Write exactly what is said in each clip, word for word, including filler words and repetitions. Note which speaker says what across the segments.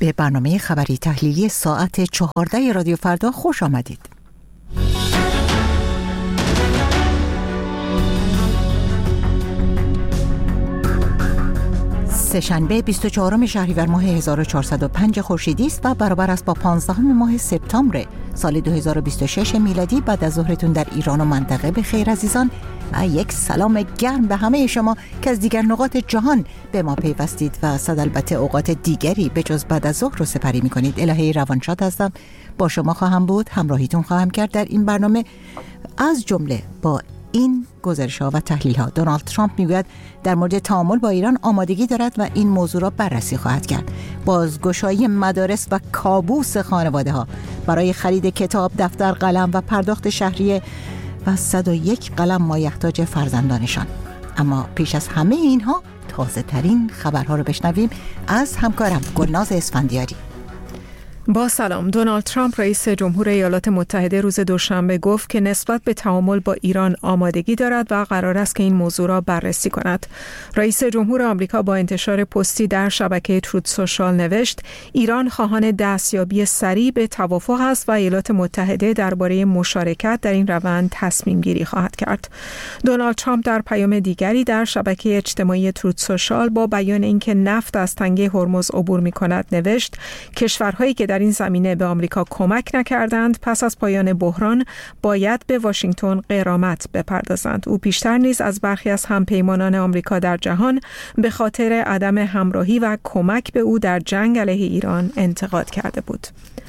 Speaker 1: به برنامه خبری تحلیلی ساعت چهارده رادیو فردا خوش آمدید. سه‌شنبه بیست و چهارم شهریور ماه هزار و چهارصد و پنج خورشیدی است و برابر است با پانزدهم ماه سپتامبر سال دو هزار و بیست و شش میلادی. بعد از ظهرتون در ایران و منطقه بخیر عزیزان و یک سلام گرم به همه شما که از دیگر نقاط جهان به ما پیوستید و صد البته اوقات دیگری به جز بعد از ظهر رو سپری می‌کنید. الهی روانشاد هستم، با شما خواهم بود، همراهیتون خواهم کرد در این برنامه، از جمله با این گزارش‌ها و تحلیل‌ها. دونالد ترامپ میگوید در مورد تعامل با ایران آمادگی دارد و این موضوع را بررسی خواهد کرد. بازگشایی مدارس و کابوس خانواده‌ها برای خرید کتاب، دفتر، قلم و پرداخت شهریه و صد و یک قلم مایحتاج فرزندانشان. اما پیش از همه اینها تازه ترین خبرها رو بشنویم از همکارم گلناز اسفندیاری.
Speaker 2: با سلام. دونالد ترامپ رئیس جمهور ایالات متحده روز دوشنبه گفت که نسبت به تعامل با ایران آمادگی دارد و قرار است که این موضوع را بررسی کند. رئیس جمهور آمریکا با انتشار پستی در شبکه تروت سوشال نوشت ایران خواهان دستیابی سریع به توافق است و ایالات متحده درباره مشارکت در این روند تصمیم گیری خواهد کرد. دونالد ترامپ در پیام دیگری در شبکه اجتماعی تروت سوشال با بیان اینکه نفت از تنگه هرمز عبور می‌کند نوشت کشورهایی که در این زمینه به آمریکا کمک نکردند پس از پایان بحران باید به واشنگتن غرامت بپردازند. او پیشتر نیز از برخی از همپیمانان آمریکا در جهان به خاطر عدم همراهی و کمک به او در جنگ علیه ایران انتقاد کرده بود.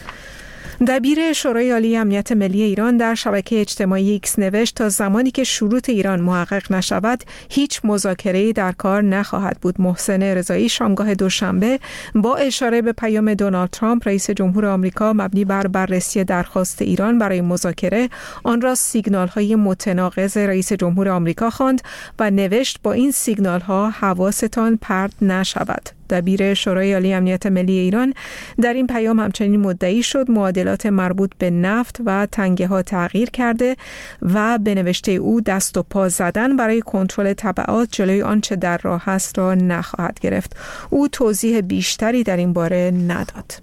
Speaker 2: دبیر شورای عالی امنیت ملی ایران در شبکه اجتماعی ایکس نوشت تا زمانی که شروط ایران محقق نشود هیچ مذاکره‌ای در کار نخواهد بود. محسن رضایی شامگاه دوشنبه با اشاره به پیام دونالد ترامپ رئیس جمهور آمریکا مبنی بر بررسی درخواست ایران برای مذاکره آن را سیگنال‌های متناقض رئیس جمهور آمریکا خواند و نوشت با این سیگنال‌ها حواستان پرت نشود. دبیر شورای عالی امنیت ملی ایران در این پیام همچنین مدعی شد معادلات مربوط به نفت و تنگه ها تغییر کرده و به نوشته او دست و پا زدن برای کنترل تبعات جلوی آنچه در راه است را نخواهد گرفت. او توضیح بیشتری در این باره نداد.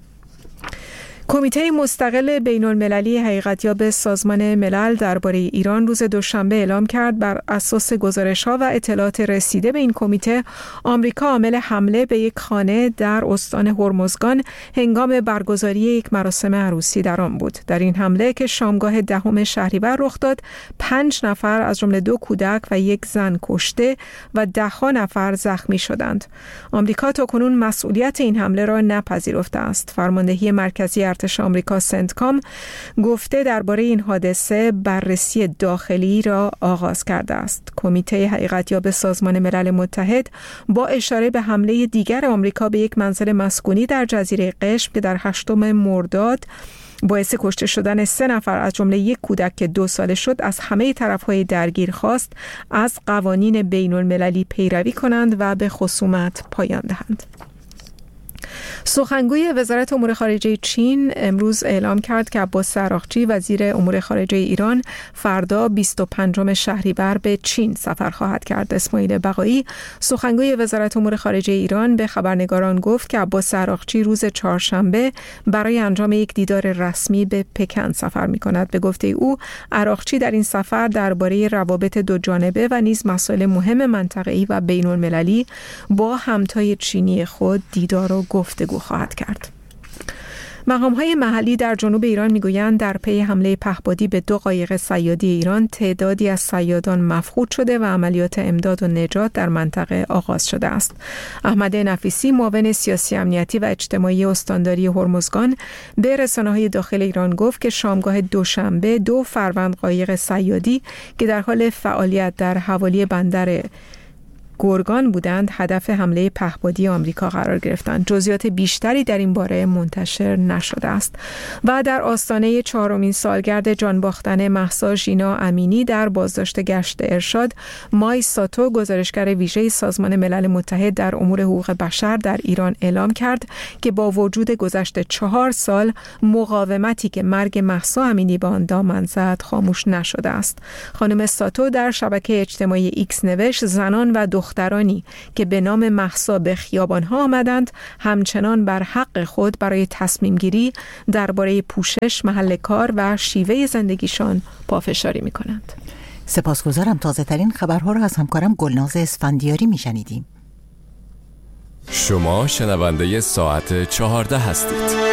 Speaker 2: کمیته مستقل بین المللی حقیقتیاب سازمان ملل درباره ایران روز دوشنبه اعلام کرد بر اساس گزارش‌ها و اطلاعات رسیده به این کمیته آمریکا عامل حمله به یک خانه در استان هرمزگان هنگام برگزاری یک مراسم عروسی در آن بود. در این حمله که شامگاه دهم شهریور رخ داد، پنج نفر از جمله دو کودک و یک زن کشته و ده‌ها نفر زخمی شدند. آمریکا تاکنون مسئولیت این حمله را نپذیرفته است. فرماندهی مرکزی ارتش آمریکا سنتکام گفته درباره این حادثه بررسی داخلی را آغاز کرده است. کمیته حقیقتیاب سازمان ملل متحد با اشاره به حمله دیگر آمریکا به یک منزل مسکونی در جزیره قشم که در هشتم مرداد باعث کشته شدن سه نفر از جمله یک کودک که دو ساله شد از همه طرف‌های درگیر خواست از قوانین بین المللی پیروی کنند و به خصومت پایان دهند. سخنگوی وزارت امور خارجه چین امروز اعلام کرد که عباس عراقچی وزیر امور خارجه ایران فردا بیست و پنجم شهریور به چین سفر خواهد کرد. اسماعیل بقایی سخنگوی وزارت امور خارجه ایران به خبرنگاران گفت که عباس عراقچی روز چهارشنبه برای انجام یک دیدار رسمی به پکن سفر می‌کند. به گفته او عراقچی در این سفر درباره روابط دو جانبه و نیز مسائل مهم منطقه‌ای و بین‌المللی با همتای چینی خود دیدار و گفتگو خواهد کرد. مقام‌های محلی در جنوب ایران می‌گویند در پی حمله پهپادی به دو قایق صیادی ایران تعدادی از صیادان مفقود شده و عملیات امداد و نجات در منطقه آغاز شده است. احمد نفیسی معاون سیاسی امنیتی و اجتماعی استانداری هرمزگان به رسانه‌های داخل ایران گفت که شامگاه دوشنبه دو فروند قایق صیادی که در حال فعالیت در حوالی بندر گرگان بودند هدف حمله پهپادی آمریکا قرار گرفتند. جزئیات بیشتری در این باره منتشر نشده است. و در آستانه چهارمین سالگرد جان باختن مهسا ژینا امینی در بازداشت گشت ارشاد، مای ساتو گزارشگر ویژه سازمان ملل متحد در امور حقوق بشر در ایران اعلام کرد که با وجود گذشت چهار سال مقاومتی که مرگ مهسا امینی به آن دامن زد خاموش نشده است. خانم ساتو در شبکه اجتماعی ایکس نوشت زنان و دختران دخترانی که به نام مهسا به خیابان‌ها آمدند همچنان بر حق خود برای تصمیم گیری درباره پوشش، محل کار و شیوه زندگیشان پافشاری می‌کنند.
Speaker 1: سپاسگزارم. تازه ترین خبرها را از همکارم گلناز اسفندیاری میشنیدیم.
Speaker 3: شما شنونده ساعت چهارده هستید.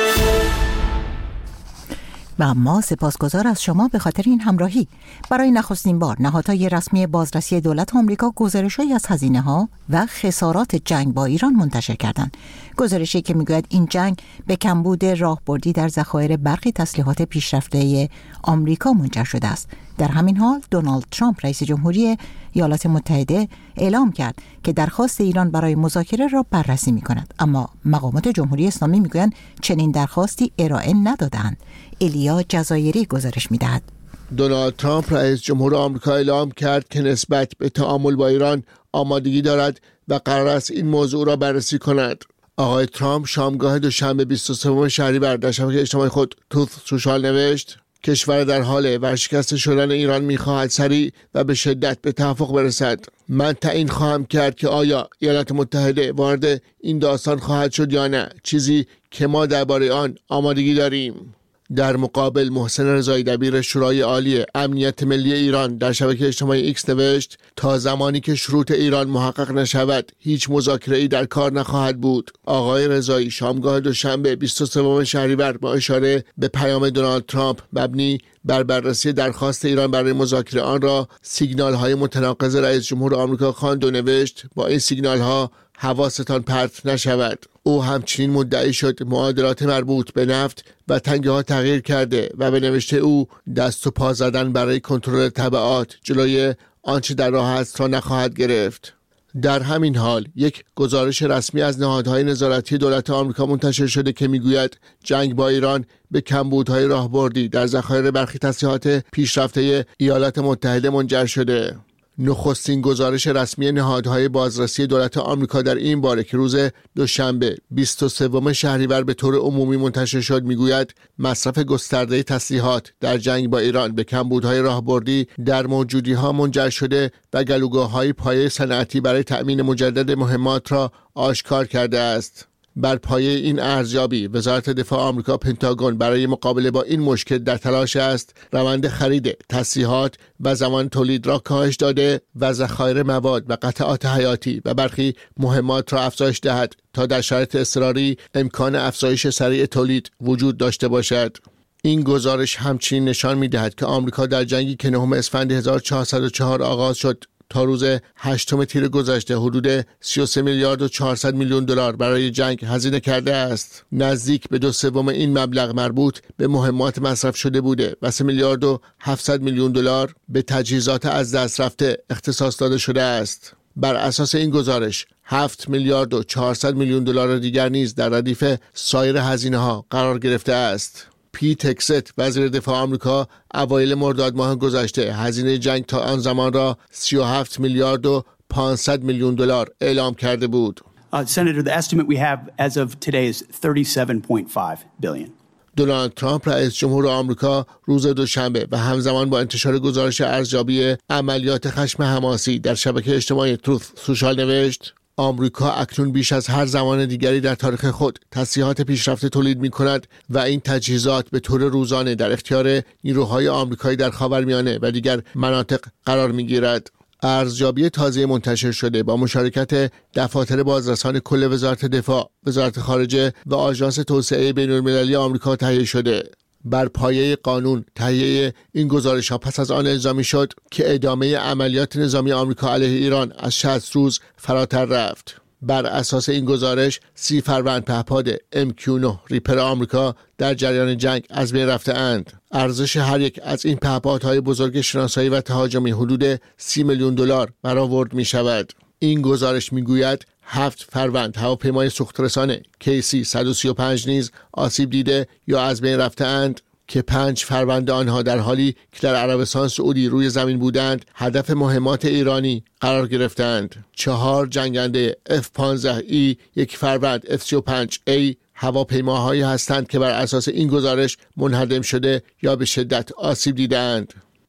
Speaker 1: و ما سپاسگزار از شما به خاطر این همراهی. برای نخستین بار نهادهای رسمی بازرسی دولت آمریکا گزارش‌هایی از هزینه‌ها و خسارات جنگ با ایران منتشر کردند. گزارشی که میگوید این جنگ به کمبود راهبردی در ذخایر برخی تسلیحات پیشرفته آمریکا منجر شده است. در همین حال دونالد ترامپ رئیس جمهوری ایالات متحده اعلام کرد که درخواست ایران برای مذاکره را بررسی می‌کند، اما مقامات جمهوری اسلامی میگویند چنین درخواستی ارائه ندادند. الیا جزایری گزارش می‌دهد.
Speaker 4: دونالد ترامپ رئیس جمهور آمریکا اعلام کرد که نسبت به تعامل با ایران آمادگی دارد و قرار است این موضوع را بررسی کند. آقای ترامپ شامگاه دوشنبه بیست و سوم شهریور در شبکه اجتماعی خود توث سوشال نوشت: کشور در حال ورشکسته شدن ایران می‌خواهد سریع و به شدت به توافق برسد. من تعیین خواهم کرد که آیا ایالات متحده وارد این داستان خواهد شد یا نه، چیزی که ما درباره آن آمادگی داریم. در مقابل محسن رضایی دبیر شورای عالی امنیت ملی ایران در شبکه اجتماعی ایکس نوشت: تا زمانی که شروط ایران محقق نشود هیچ مذاکره‌ای در کار نخواهد بود. آقای رضایی شامگاه دوشنبه بیست و سوم شهریور با اشاره به پیام دونالد ترامپ مبنی بر بررسی درخواست ایران برای مذاکره آن را سیگنال‌های متناقض رئیس جمهور آمریکا خواند و نوشت: با این سیگنال‌ها حواستان پرت نشود. او همچنین مدعی شد معادلات مربوط به نفت و تنگه ها تغییر کرده و به نوشته او دست و پا زدن برای کنترل تبعات جلوی آنچه در راه است را نخواهد گرفت. در همین حال یک گزارش رسمی از نهادهای نظارتی دولت آمریکا منتشر شده که میگوید جنگ با ایران به کمبودهای راهبردی در ذخایر برخی تسلیحات پیشرفته ایالات متحده منجر شده. نخستین گزارش رسمی نهادهای بازرسی دولت آمریکا در این باره که روز دوشنبه بیست و سوم شهریور به طور عمومی منتشر شد میگوید مصرف گسترده تسلیحات در جنگ با ایران به کمبودهای راهبردی در موجودی‌ها منجر شده و گلوگاه‌های پایه صنعتی برای تأمین مجدد مهمات را آشکار کرده است. بر پایه این ارزیابی وزارت دفاع آمریکا پنتاگون برای مقابله با این مشکل در تلاش است روند خرید تسلیحات و زمان تولید را کاهش داده و ذخایر مواد و قطعات حیاتی و برخی مهمات را افزایش دهد تا در شرایط اضطراری امکان افزایش سریع تولید وجود داشته باشد. این گزارش همچنین نشان می‌دهد که آمریکا در جنگی که نهم اسفند هزار و چهارصد و چهار آغاز شد تا روز هشتم تیر گذشته حدود سی و سه میلیارد و چهارصد میلیون دلار برای جنگ هزینه کرده است. نزدیک به دو سوم این مبلغ مربوط به مهمات مصرف شده بوده و سه میلیارد و هفتصد میلیون دلار به تجهیزات از دست رفته اختصاص داده شده است. بر اساس این گزارش هفت میلیارد و چهارصد میلیون دلار دیگر نیز در ردیف سایر هزینه‌ها قرار گرفته است. پیت هگست وزیر دفاع آمریکا اوایل مرداد ماه گذشته هزینه جنگ تا آن زمان را سی و هفت میلیارد و پانصد میلیون دلار اعلام کرده بود.
Speaker 5: Uh, Senator, the estimate we have as of today is thirty-seven point five billion.
Speaker 4: دونالد ترامپ رئیس جمهور آمریکا روز دوشنبه و همزمان با انتشار گزارش ارزیابی عملیات خشم حماسی در شبکه اجتماعی توث سوشال نوشت: آمریکا اکنون بیش از هر زمان دیگری در تاریخ خود تسلیحات پیشرفته تولید می کند و این تجهیزات به طور روزانه در اختیار نیروهای آمریکایی در خاورمیانه و دیگر مناطق قرار می گیرد. ارزیابی تازه منتشر شده با مشارکت دفاتر بازرسان کل وزارت دفاع، وزارت خارجه و آژانس توسعه بین‌المللی آمریکا تهیه شده. بر پایه قانون تهیه این گزارش ها پس از آن الزامی شد که ادامه عملیات نظامی آمریکا علیه ایران از شصت روز فراتر رفت. بر اساس این گزارش سی فروند پهپاد ام کیو نه ریپر آمریکا در جریان جنگ از بین رفته اند. ارزش هر یک از این پهپادهای بزرگ شناسایی و تهاجمی حدود سی میلیون دلار برآورد می شود. این گزارش می گوید هفت فروند هواپیمای سوخترسان کی سی صد و سی و پنج نیز آسیب دیده یا از بین رفته اند که پنج فروند آنها در حالی که در عربستان سعودی روی زمین بودند هدف مهمات ایرانی قرار گرفتند. چهار جنگنده اف پانزده ای، یک فروند اف سی و پنج ای هواپیماهایی هستند که بر اساس این گزارش منهدم شده یا به شدت آسیب دیدند.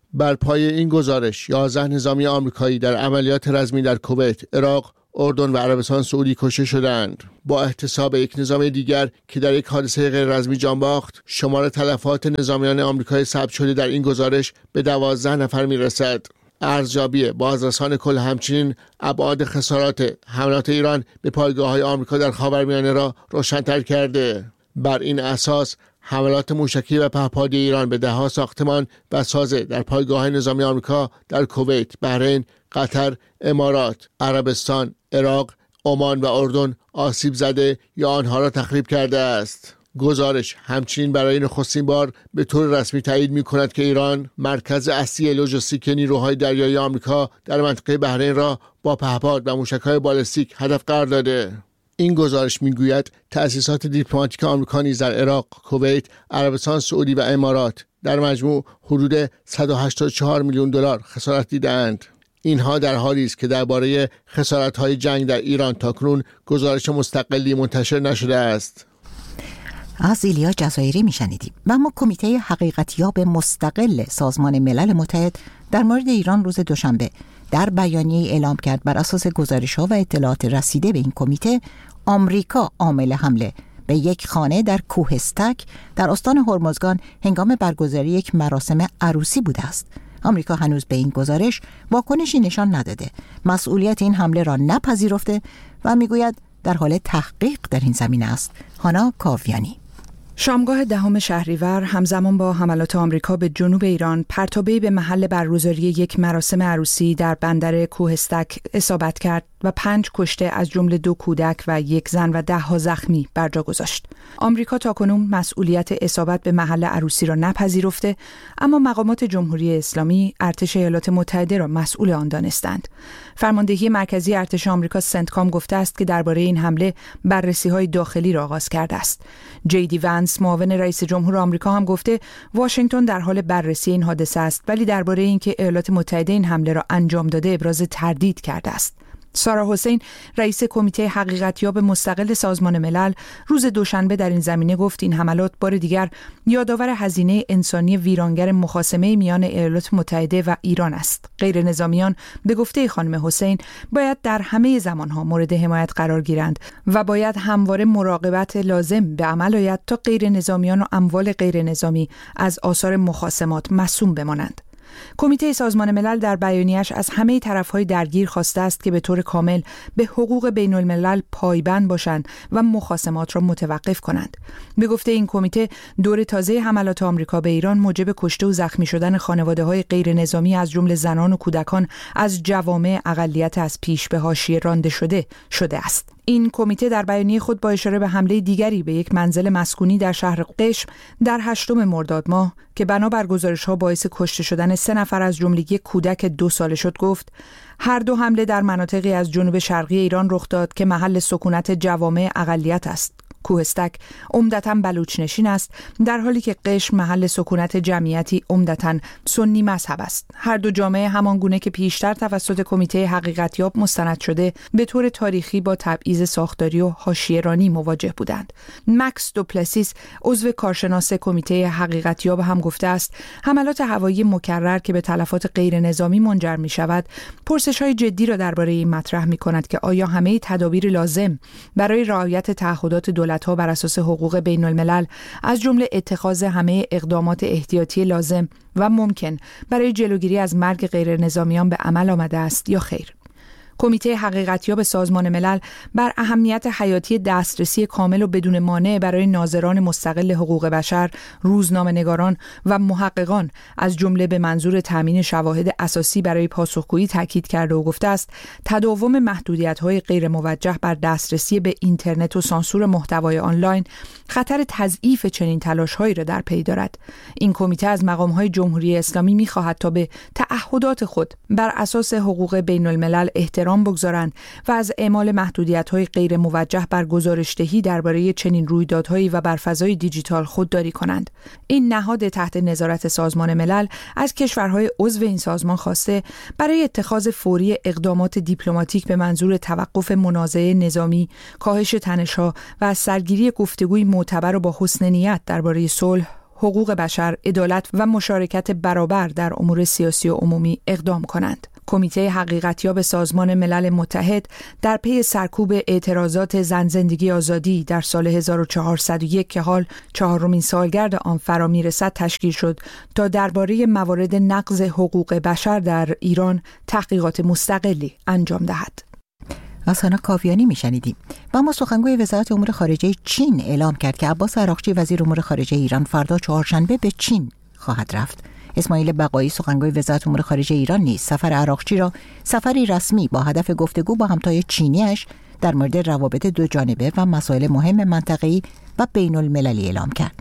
Speaker 4: بر پای این گزارش یازده نظامی آمریکایی در عملیات رزمی در کویت، عراق، اردن و عربستان سعودی کشته شدند. با احتساب یک نظامی دیگر که در یک حادثه غیر رزمی جان باخت، شمار تلفات نظامیان آمریکایی ثبت شده در این گزارش به دوازده نفر میرسد. ارزیابی بازرسان کل همچنین ابعاد خسارات حملات ایران به پایگاه‌های آمریکا در خاورمیانه را روشن‌تر کرده. بر این اساس حملات موشکی و پهپادی ایران به ده‌ها ساختمان و سازه در پایگاه‌های نظامی آمریکا در کویت، بحرین، قطر، امارات، عربستان، عراق، عمان و اردن آسیب زده یا آنها را تخریب کرده است. گزارش همچنین برای نخستین بار به طور رسمی تایید می‌کند که ایران مرکز اصلی لوجستیک نیروهای دریایی آمریکا در منطقه بحرین را با پهپاد و موشک‌های بالستیک هدف قرار داده. این گزارش میگوید تأسیسات دیپلماتیک آمریکا نیز در عراق، کویت، عربستان سعودی و امارات در مجموع حدود صد و هشتاد و چهار میلیون دلار خسارت دیده‌اند. اینها در حالی است که درباره خسارت‌های جنگ در ایران تاکنون گزارش مستقلی منتشر نشده است.
Speaker 1: از ایلیا جزایری میشنیدیم. و اما کمیته حقیقتیاب مستقل سازمان ملل متحد در مورد ایران روز دوشنبه در بیانیه اعلام کرد بر اساس گزارش‌ها و اطلاعات رسیده به این کمیته، آمریکا عامل حمله به یک خانه در کوهستک در استان هرمزگان هنگام برگزاری یک مراسم عروسی بوده است. آمریکا هنوز به این گزارش واکنشی نشان نداده، مسئولیت این حمله را نپذیرفته و میگوید در حال تحقیق در این زمینه است. هانا کاویانی.
Speaker 6: شامگاه دهم شهریور همزمان با حملات آمریکا به جنوب ایران، پرتابه‌ای به محل برگزاری یک مراسم عروسی در بندر کوهستک اصابت کرد و پنج کشته از جمله دو کودک و یک زن و ده ها زخمی بر جا گذاشت. آمریکا تاکنون مسئولیت اصابت به محل عروسی را نپذیرفته، اما مقامات جمهوری اسلامی ارتش ایالات متحده را مسئول آن دانستند. فرماندهی مرکزی ارتش آمریکا سنتکام گفته است که درباره این حمله بررسی‌های داخلی را آغاز کرده است. جی دی ونس معاون رئیس جمهور آمریکا هم گفته واشنگتن در حال بررسی این حادثه است، ولی درباره اینکه ایالات متحده این حمله را انجام داده ابراز تردید کرده است. سارا حسین رئیس کمیته حقیقتیاب مستقل سازمان ملل روز دوشنبه در این زمینه گفت این حملات بار دیگر یادآور هزینه انسانی ویرانگر مخاصمه میان ایالات متحده و ایران است. غیر نظامیان به گفته خانم حسین باید در همه زمانها مورد حمایت قرار گیرند و باید همواره مراقبت لازم به عمل آید تا غیر نظامیان و اموال غیر نظامی از آثار مخاصمات معصوم بمانند. کمیته سازمان ملل در بیانیه‌اش از همه طرف‌های درگیر خواسته است که به طور کامل به حقوق بین الملل پایبند باشند و مخاصمات را متوقف کنند. به گفته این کمیته، دور تازه حملات آمریکا به ایران موجب کشته و زخمی شدن خانواده‌های غیر نظامی از جمله زنان و کودکان از جوامع اقلیت از پیش به حاشیه رانده شده شده است. این کمیته در بیانیه خود با اشاره به حمله دیگری به یک منزل مسکونی در شهر قشم در هشتم مرداد ماه که بنابر گزارش‌ها باعث کشته شدن سه نفر از جمله یک کودک دو ساله شد گفت هر دو حمله در مناطقی از جنوب شرقی ایران رخ داد که محل سکونت جوامع اقلیت است. کوهستک عمدتاً بلوچ نشین است، در حالی که قشم محل سکونت جمعیتی عمدتاً سنی مذهب است. هر دو جامعه همان گونه که پیشتر توسط کمیته حقیقتیاب مستند شده به طور تاریخی با تبعیض ساختاری و حاشیه‌رانی مواجه بودند. مکس دوپلسیس عضو کارشناس کمیته حقیقتیاب هم گفته است حملات هوایی مکرر که به تلفات غیر نظامی منجر می شود پرسش‌های جدی را درباره این مطرح می کند که آیا همه تدابیر لازم برای رعایت تعهدات دولت‌ها بر اساس حقوق بین الملل از جمله اتخاذ همه اقدامات احتیاطی لازم و ممکن برای جلوگیری از مرگ غیر نظامیان به عمل آمده است یا خیر. کمیته حقیقتیاب سازمان ملل بر اهمیت حیاتی دسترسی کامل و بدون مانع برای ناظران مستقل حقوق بشر، روزنامه‌نگاران و محققان از جمله به منظور تامین شواهد اساسی برای پاسخگویی تاکید کرده و گفته است تداوم محدودیت‌های غیر موجه بر دسترسی به اینترنت و سانسور محتوای آنلاین خطر تضعیف چنین تلاش‌هایی را در پی دارد. این کمیته از مقام‌های جمهوری اسلامی می‌خواهد تا به تعهدات خود بر اساس حقوق بین الملل احترام بگذارند و از اعمال محدودیت‌های غیر موجه بر گزارش‌دهی درباره چنین رویدادهایی و بر فضای دیجیتال خودداری کنند. این نهاد تحت نظارت سازمان ملل از کشورهای عضو این سازمان خواسته برای اتخاذ فوری اقدامات دیپلماتیک به منظور توقف منازعه نظامی، کاهش تنش‌ها و از سرگیری گفتگوی معتبر و با حسن نیت درباره صلح، حقوق بشر، عدالت و مشارکت برابر در امور سیاسی و عمومی اقدام کنند. کمیته حقیقتیاب سازمان ملل متحد در پی سرکوب اعتراضات زن زندگی آزادی در سال هزار و چهارصد و یک که حال چهارمین سالگرد آن فرا میرسد تشکیل شد تا درباره موارد نقض حقوق بشر در ایران تحقیقات مستقلی انجام دهد.
Speaker 1: از هانا کاویانی میشنیدیم. و اما سخنگوی وزارت امور خارجه چین اعلام کرد که عباس عراقچی وزیر امور خارجه ایران فردا چهارشنبه به چین خواهد رفت. اسماعیل بقایی سخنگوی وزارت امور خارجه ایران نیز سفر عراقچی را سفری رسمی با هدف گفتگو با همتای چینیش در مورد روابط دو جانبه و مسائل مهم منطقه‌ای و بین المللی اعلام کرد.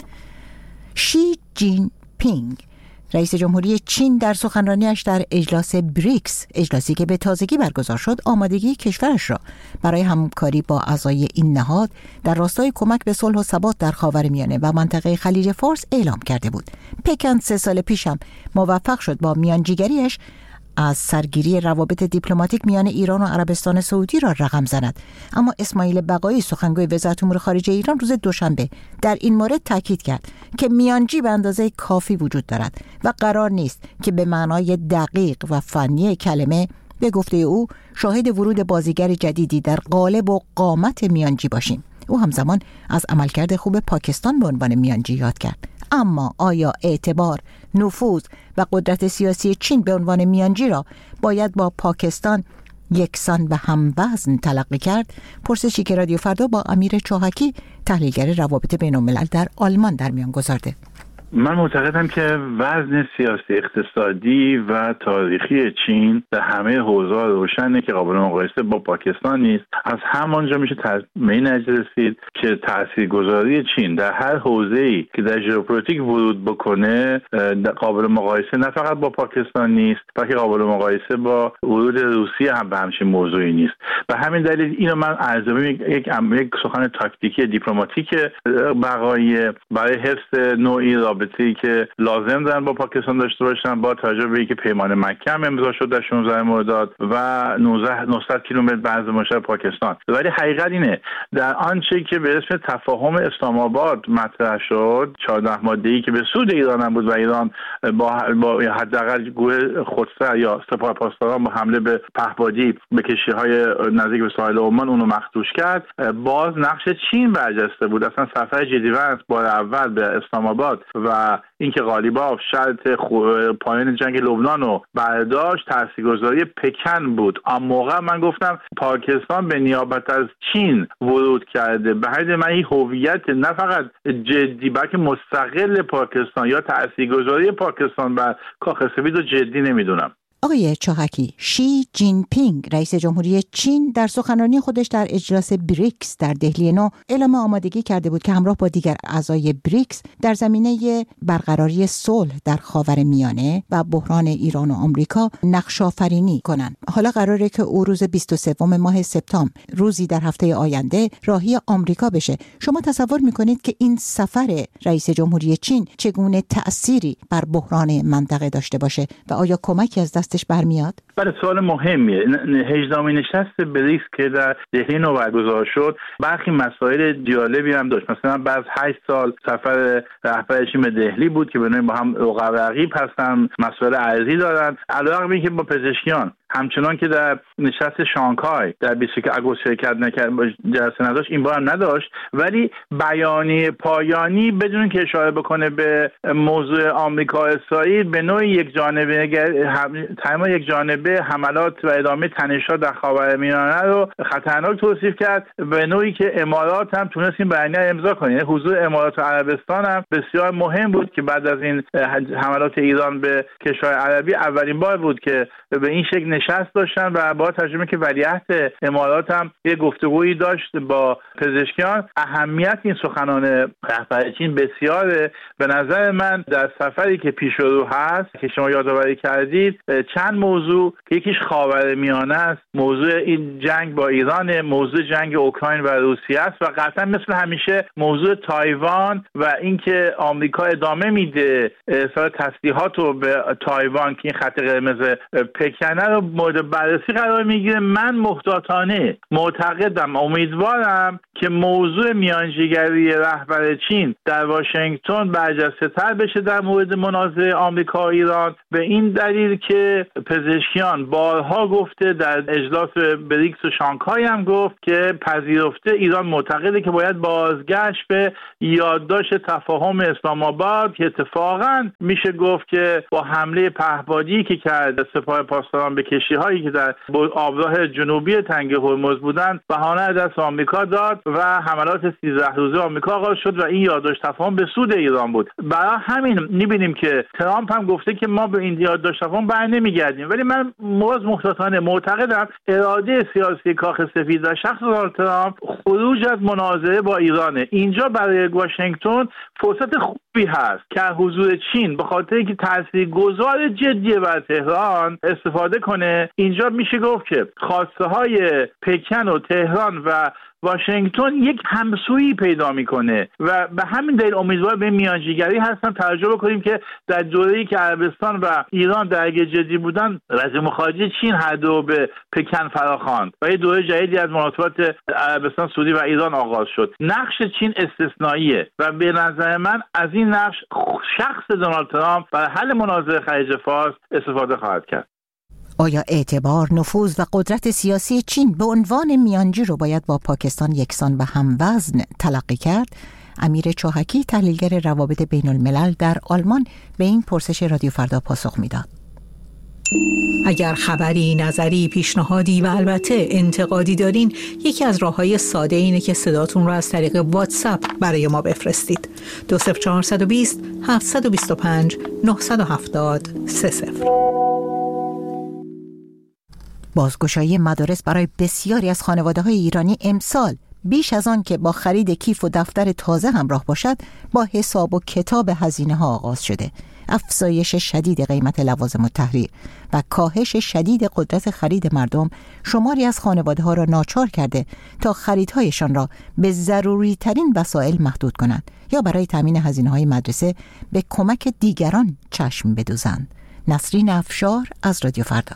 Speaker 1: شی جین پینگ رئیس جمهوری چین در سخنرانیش در اجلاس بریکس، اجلاسی که به تازگی برگزار شد، آمادگی کشورش را برای همکاری با اعضای این نهاد در راستای کمک به صلح و ثبات در خاورمیانه و منطقه خلیج فارس اعلام کرده بود. پکن سه سال پیش هم موفق شد با میانجیگریش از سرگیری روابط دیپلماتیک میان ایران و عربستان سعودی را رقم زند. اما اسماعیل بقایی سخنگوی وزارت امور خارجه ایران روز دوشنبه در این مورد تاکید کرد که میانجی به اندازه کافی وجود دارد و قرار نیست که به معنای دقیق و فنی کلمه به گفته او شاهد ورود بازیگر جدیدی در قالب و قامت میانجی باشیم. او همزمان از عملکرد خوب پاکستان به عنوان میانجی یاد کرد. اما آیا اعتبار، نفوذ و قدرت سیاسی چین به عنوان میانجی را باید با پاکستان یکسان و هموزن تلقی کرد؟ پرسشی که رادیو فردا با امیر چاهکی تحلیلگر روابط بین الملل در آلمان در میان گذارده.
Speaker 7: من معتقدم که وزن سیاسی، اقتصادی و تاریخی چین در همه حوزه‌ها روشنه که قابل مقایسه با پاکستان نیست. از همانجا میشه به این نتیجه رسید که تاثیرگذاری چین در هر حوزه‌ای که در ژئوپلیتیک ورود بکنه قابل مقایسه نه فقط با پاکستان نیست، بلکه قابل مقایسه با ورود روسیه هم به همچین موضوعی نیست. به همین دلیل اینو من ارزیابی یک یک سخن تاکتیکی دیپلماتیک بقای برای حفظ نوعی رابطه‌ای که لازم دارن با پاکستان داشته باشن، با توجه به اینکه پیمان مکه هم امضا شد در شانزده مرداد و نهصد کیلومتر بعض مشرق پاکستان. ولی حقیقت اینه در آنچه که به اسم تفاهم اسلام آباد مطرح شد، چهارده ماده‌ای که به سود ایران هم بود و ایران با با حداقل گروه خودسر یا سپاه پاسداران با حمله به پهپادی به کشتی‌های نزدیک به ساحل عمان اونو مخدوش کرد، باز نقش چین برجسته بود. اصلا سفر جدی‌وند بار اول به اسلام آباد و اینکه غالیباف شرط پایان جنگ لبنان رو برداشت تاثیرگذاری پکن بود. اما موقع من گفتم پاکستان به نیابت از چین ورود کرده. به همین من این هویت نه فقط جدی بلکه مستقل پاکستان یا تاثیرگذاری پاکستان بر کاخ سفید رو جدی نمیدونم.
Speaker 1: آقای چاهکی، شی جین پینگ رئیس جمهوری چین در سخنرانی خودش در اجلاس بریکس در دهلی نو اعلام آمادگی کرده بود که همراه با دیگر اعضای بریکس در زمینه برقراری صلح در خاورمیانه و بحران ایران و آمریکا نقش‌آفرینی کنند. حالا قراره که او روز بیست و سوم ماه سپتامبر، روزی در هفته آینده، راهی آمریکا بشه. شما تصور می‌کنید که این سفر رئیس جمهوری چین چگونه تأثیری بر بحران منطقه داشته باشه و آیا کمکی از دستش برمیاد؟
Speaker 7: بله، سوال مهمیه. هجدهمین نشست بریکس که در دهلی نو برگزار شد برخی مسائل جالبی هم داشت. مثلا بعد هشت سال سفر رهبر چین به دهلی بود که به نوعی با هم رقیب هستن، مسائل ارضی دارن. علاوه بر اینکه با پزشکیان همچنان که در نشست شانگهای در بیست و یک آگوست شرکت نکرد، جلسه نداشت، این بار هم نداشت، ولی بیانیه پایانی بدون که اشاره بکنه به موضوع آمریکا اسرائیل به نوعی یک جانبه تمام یک جانبه حملات و ادامه تنش‌ها در خاورمیانه رو خطرناک توصیف کرد، به نوعی که امارات هم تونست این بیانیه امضا کنه. یعنی حضور امارات و عربستان هم بسیار مهم بود که بعد از این حملات ایران به کشور عربی اولین بار بود که به این شکل نشست داشتن و با ترجمه که ولیعهد امارات هم یه گفتگویی داشت با پزشکیان. اهمیت این سخنان رهبر چین بسیاره. به نظر من در سفری که پیش رو هست که شما یادآوری کردید چند موضوع که یکیش خاورمیانه است، موضوع این جنگ با ایران، موضوع جنگ اوکراین و روسیه است و قطعا مثل همیشه موضوع تایوان و اینکه آمریکا ادامه میده ارسال تسلیحات رو به تایوان که این خط قرمز پکنه رو مورد بررسی قرار قرار میگیره. من محتاطانه معتقدم، امیدوارم که موضوع میانجیگری رهبر چین در واشنگتن برجسته‌تر بشه در مورد منازعه آمریکا و ایران، به این دلیل که پزشکیان بارها گفته، در اجلاس بریکس و شانگهای هم گفت که پذیرفته ایران معتقده که باید بازگشت به یادداشت تفاهم اسلام آباد که اتفاقا میشه گفت که با حمله پهپادی که کرد سپاه پاسداران به کشتی‌هایی که در آبراه جنوبی تنگه هرمز بودند بهانه دست آمریکا داد و حملات سیزده روزه آمریکا آغاز شد و این یادداشت تفاهم به سود ایران بود. برای همین می‌بینیم که ترامپ هم گفته که ما به این یادداشت تفاهم برنمیگردیم، ولی من موز محتاطانه معتقدم اراده سیاسی کاخ سفید و شخص دونالد ترامپ خروج از منازعه با ایرانه. اینجا برای واشنگتن فرصت خوبی هست که حضور چین به خاطر اینکه تاثیرگذار جدی بر تهران استفاده کنه. اینجا میشه گفت که خواسته های پکن و تهران و واشنگتن یک همسویی پیدا میکنه و به همین دلیل امیدوار به میانجیگری هستن. توجه بکنیم که در دوره‌ای که عربستان و ایران درگیر جدی بودن، وزیر خارجه چین هر دو به پکن فراخواند و یه دوره جدیدی از مناسبات عربستان سعودی و ایران آغاز شد. نقش چین استثنائیه و به نظر من از این نقش شخص دونالد ترامپ برای حل منازعه خلیج فارس استفاده خواهد کرد.
Speaker 1: آیا اعتبار، نفوذ و قدرت سیاسی چین به عنوان میانجی رو باید با پاکستان یکسان و هموزن تلقی کرد؟ امیر چاهکی، تحلیلگر روابط بین الملل در آلمان، به این پرسش رادیو فردا پاسخ میداد.
Speaker 8: اگر خبری، نظری، پیشنهادی و البته انتقادی دارین، یکی از راه‌های ساده اینه که صداتون رو از طریق واتساپ برای ما بفرستید. دو صفر چهار دو صفر هفت دو پنج نه هفت صفر سه صفر.
Speaker 1: بازگشایی مدارس برای بسیاری از خانواده‌های ایرانی امسال بیش از آن که با خرید کیف و دفتر تازه همراه باشد، با حساب و کتاب هزینه‌ها آغاز شده. افزایش شدید قیمت لوازم التحریر و کاهش شدید قدرت خرید مردم شماری از خانواده‌ها را ناچار کرده تا خریدهایشان را به ضروری ترین وسایل محدود کنند یا برای تامین هزینه‌های مدرسه به کمک دیگران چشم بدوزند. نسرین افشار از رادیو فردا.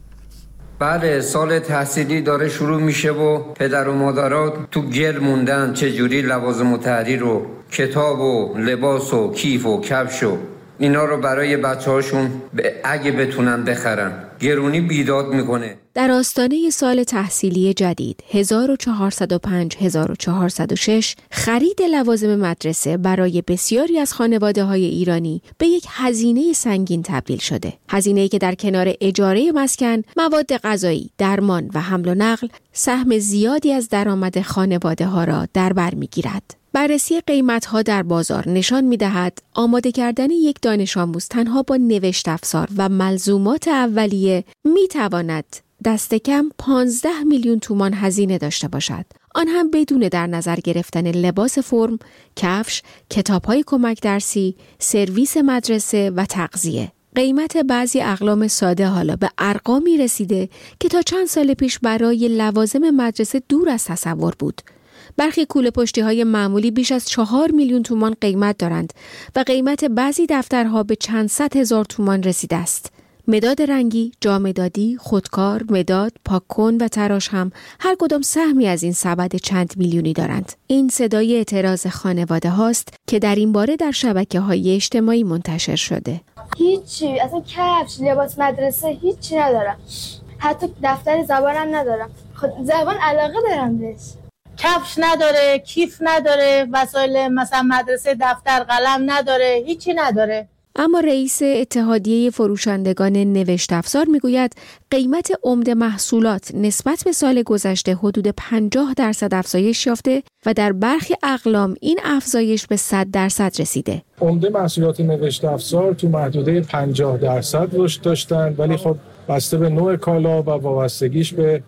Speaker 9: بله، سال تحصیلی داره شروع میشه و پدر و مادرها تو گل موندن چجوری لوازم التحریر و کتاب و لباس و کیف و کفش و اینا رو برای بچه هاشون اگه بتونن بخرن. گرونی بیداد میکنه.
Speaker 10: در آستانه سال تحصیلی جدید هزار و چهارصد و پنج هزار و چهارصد و شش خرید لوازم مدرسه برای بسیاری از خانواده‌های ایرانی به یک هزینه سنگین تبدیل شده. هزینه‌ای که در کنار اجاره مسکن، مواد غذایی، درمان و حمل و نقل سهم زیادی از درآمد خانواده‌ها را در بر می‌گیرد. بررسی قیمت‌ها در بازار نشان می‌دهد آماده کردن یک دانش آموز تنها با نوشت افزار و ملزومات اولیه می‌تواند دست کم پانزده میلیون تومان هزینه داشته باشد. آن هم بدون در نظر گرفتن لباس فرم، کفش، کتاب‌های کمک درسی، سرویس مدرسه و تغذیه. قیمت بعضی اقلام ساده حالا به ارقامی رسیده که تا چند سال پیش برای لوازم مدرسه دور از تصور بود. برخی کوله پشتی های معمولی بیش از چهار میلیون تومان قیمت دارند و قیمت بعضی دفترها به چند صد هزار تومان رسیده است. مداد رنگی، جامدادی، خودکار، مداد، پاک‌کن و تراش هم هر کدام سهمی از این سبد چند میلیونی دارند. این صدای اعتراض خانواده هاست که در این باره در شبکه‌های اجتماعی منتشر شده.
Speaker 11: هیچی، اصلا کفش، لباس مدرسه هیچی ندارم. حتی دفتر زبانم ندارم. خود زبان علاقه دارم بهش.
Speaker 12: کفش نداره، کیف نداره، وسایل مثلا مدرسه، دفتر، قلم نداره، هیچی نداره.
Speaker 10: اما رئیس اتحادیه فروشندگان نوشت افزار میگوید قیمت عمده محصولات نسبت به سال گذشته حدود پنجاه درصد افزایش یافته و در برخی اقلام این افزایش به صد درصد رسیده.
Speaker 13: عمده محصولات نوشت افزار تو محدوده پنجاه درصد رشد داشتن، ولی خب بسته به نوع کالا و وابستگیش به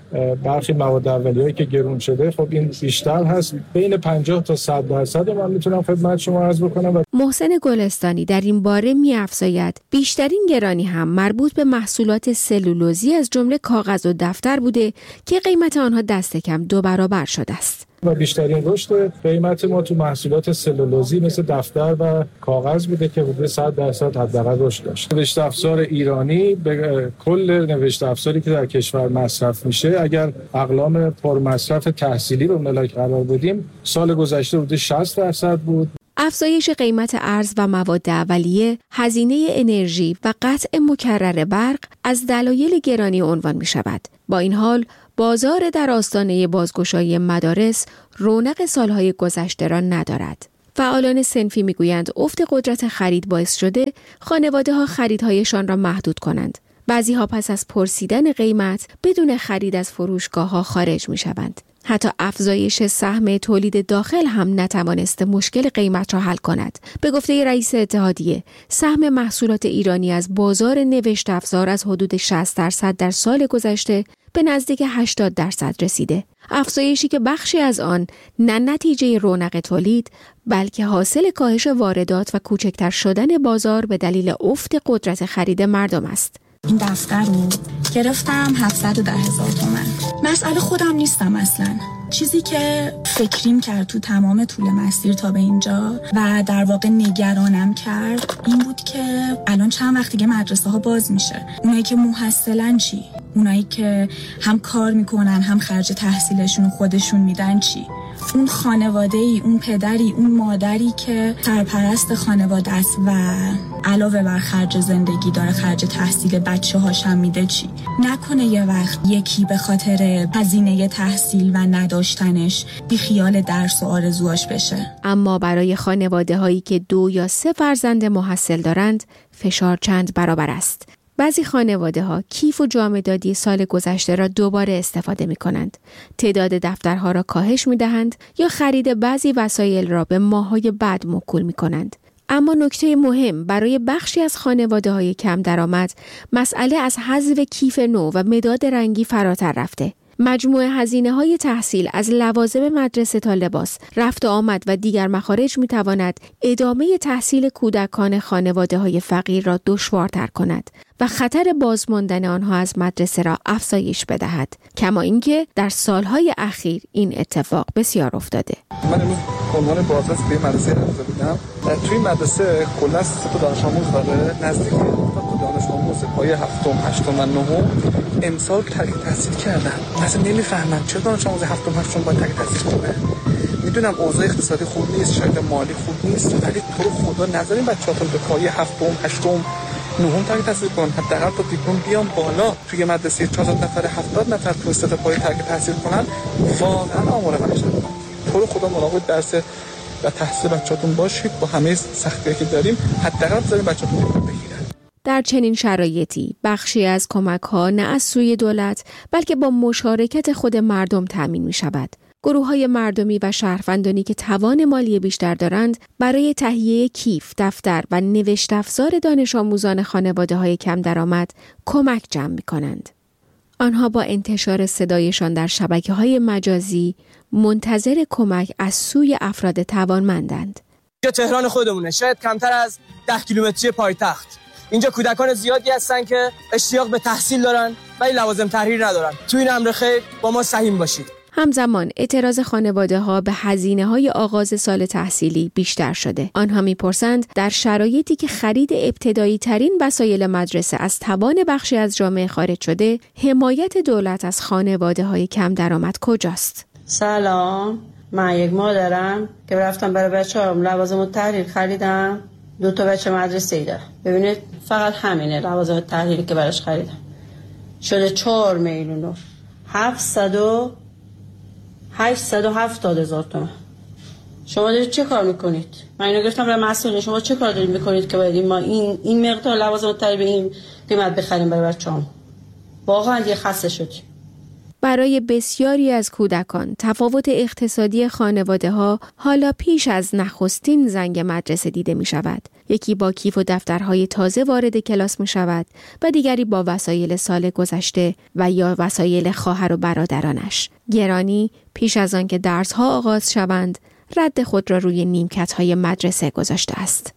Speaker 13: برخی مواد اولیه‌ای که گرون شده خب این بیشتر هست. بین پنجاه تا صد درصد من میتونم خدمت شما عرض بکنم.
Speaker 10: محسن گلستانی در این باره می‌افزاید بیشترین گرانی هم مربوط به محصولات سلولوزی از جمله کاغذ و دفتر بوده که قیمت آنها دست کم دو برابر شده است.
Speaker 13: و بیشترین رشد قیمت ما تو محصولات سلولوزی مثل دفتر و کاغذ بوده که حدود صد درصد حداقل رشد داشت. نوشت افزار ایرانی به کل نوشت افزاری که در کشور مصرف میشه، اگر اقلام پرمصرف تحصیلی رو ملاک قرار بدیم، سال گذشته حدود شصت درصد بود.
Speaker 10: افزایش قیمت ارز و مواد اولیه، هزینه انرژی و قطع مکرر برق از دلایل گرانی عنوان می شود. با این حال، بازار در آستانه بازگشایی مدارس رونق سالهای گذشته را ندارد. فعالان صنفی میگویند افت قدرت خرید باعث شده خانواده‌ها خریدهایشان را محدود کنند. بعضی‌ها پس از پرسیدن قیمت بدون خرید از فروشگاه‌ها خارج می‌شوند. حتی افزایش سهم تولید داخل هم نتوانسته مشکل قیمت را حل کند. به گفته رئیس اتحادیه، سهم محصولات ایرانی از بازار نوشت افزار از حدود شصت درصد در سال گذشته به نزدیک هشتاد درصد رسیده. افزایشی که بخشی از آن نه نتیجه رونق تولید، بلکه حاصل کاهش واردات و کوچکتر شدن بازار به دلیل افت قدرت خرید مردم است.
Speaker 14: این دفتر رو گرفتم هفتصد و ده هزار تومان. مسئله خودم نیستم اصلا. چیزی که فکریم کرد تو تمام طول مسیر تا به اینجا و در واقع نگرانم کرد این بود که الان چند وقت دیگه مدرسه ها باز میشه. اونایی که محصلن چی؟ اونایی که هم کار میکنن هم خرج تحصیلشون خودشون میدن چی؟ اون خانواده‌ای، اون پدری، اون مادری که سرپرست خانواده است و علاوه بر خرج زندگی داره خرج تحصیل بچه هاش هم میده چی؟ نکنه یه وقت یکی به خاطر هزینه تحصیل و نداشتنش بی خیال درس و آرزوهاش بشه.
Speaker 10: اما برای خانواده هایی که دو یا سه فرزند محصل دارند فشار چند برابر است. بعضی خانواده ها کیف و جامه دادی سال گذشته را دوباره استفاده می کنند. تعداد دفترها را کاهش می دهند یا خرید بعضی وسایل را به ماه‌های بعد موکول می کنند. اما نکته مهم برای بخشی از خانواده های کم درآمد مسئله از حذف کیف نو و مداد رنگی فراتر رفته. مجموع هزینه‌های تحصیل از لوازم مدرسه تا لباس، رفت و آمد و دیگر مخارج می‌تواند ادامه تحصیل کودکان خانواده‌های فقیر را دشوارتر کند و خطر بازماندن آنها از مدرسه را افزایش بدهد. کما اینکه در سالهای اخیر این اتفاق بسیار افتاده.
Speaker 15: من امروز عنوان بازرس به مدرسه رفته بودم. توی مدرسه کلا سه تا دانش آموز داره، نزدیک تا دانش آموز پایه هفتم، هشتم و نهم امسال ترک تحصیل کردن. مثلا نمیفهمن چرا دانش آموز هفتم، هشتم باید ترک تحصیل کنه. میدونم اوضاع اقتصادی خوب نیست، شاید مالی خوب نیست، ولی تو رو خدا نذارین بچه‌هاتون به پایه هفتم، هشتم، نهم ترک تحصیل کنن. حداقل تا دیپلم بیان بالا. توی مدرسه چهارصد نفر هفتاد نفر تو سطح پایه ترک تحصیل کنن، واقعا آمار وحشت. تو رو خدا مراقب درس و تحصیل بچه‌تون باشید. با همه سختی‌هایی که داریم حداقل بذارین بچه‌تون دیپلم بگیرن.
Speaker 10: در چنین شرایطی بخشی از کمک‌ها نه از سوی دولت بلکه با مشارکت خود مردم تامین می‌شود. گروه‌های مردمی و شهروندانی که توان مالی بیشتر دارند برای تهیه کیف، دفتر و نوشت افزار دانش آموزان خانواده‌های کم درآمد کمک جمع می‌کنند. آنها با انتشار صدایشان در شبکه‌های مجازی منتظر کمک از سوی افراد توانمندند.
Speaker 16: اینجا تهران خودمونه، شاید کمتر از ده کیلومتری پایتخت. اینجا کودکان زیادی هستن که اشتیاق به تحصیل دارن ولی لوازم تحریر ندارن. تو این امر خیر با ما سهیم باشید.
Speaker 10: همزمان اعتراض خانواده ها به هزینه های آغاز سال تحصیلی بیشتر شده. آنها میپرسند در شرایطی که خرید ابتدایی ترین وسایل مدرسه از توان بخشی از جامعه خارج شده، حمایت دولت از خانواده های کم درآمد کجاست؟
Speaker 17: سلام، من یک مادرم که رفتم برای بچه‌ام لوازم تحریر خریدم. دو تا بچه مدرسه‌ای دارم. ببینید فقط همینه لوازم تحریری که براش خریدم. شده چهار میلیون و هفتصد و هشتصد و هفتاد هزار تومان. شما دارید چه کار میکنید؟ من اینو گفتم برای مسئولین، شما چه کار دارید میکنید که باید ما این این مقدار لوازم تحریر به این قیمت بخریم برای بچه‌ام؟ واقعا دیگه خسته شدیم.
Speaker 10: برای بسیاری از کودکان تفاوت اقتصادی خانواده‌ها حالا پیش از نخستین زنگ مدرسه دیده می شود. یکی با کیف و دفترهای تازه وارد کلاس می شود و دیگری با وسایل سال گذشته و یا وسایل خواهر و برادرانش. گرانی پیش از آن که درس‌ها آغاز شوند رد خود را روی نیمکت‌های مدرسه گذاشته است.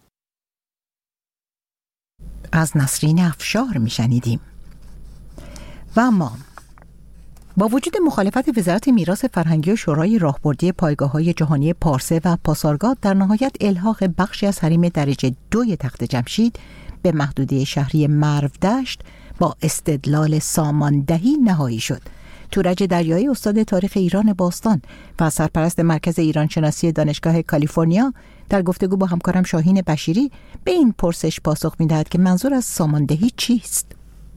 Speaker 1: از نسرین افشار می شنیدیم. و ما با وجود مخالفت وزارت میراث فرهنگی و شورای راهبردی پایگاه‌های جهانی پارسه و پاسارگاد، در نهایت الحاق بخشی از حریم درجه دوی تخت جمشید به محدوده شهری مرودشت با استدلال ساماندهی نهایی شد. تورج دریایی، استاد تاریخ ایران باستان و سرپرست مرکز ایران شناسی دانشگاه کالیفرنیا، در گفتگو با همکارم شاهین بشیری به این پرسش پاسخ می‌دهد که منظور از ساماندهی چیست؟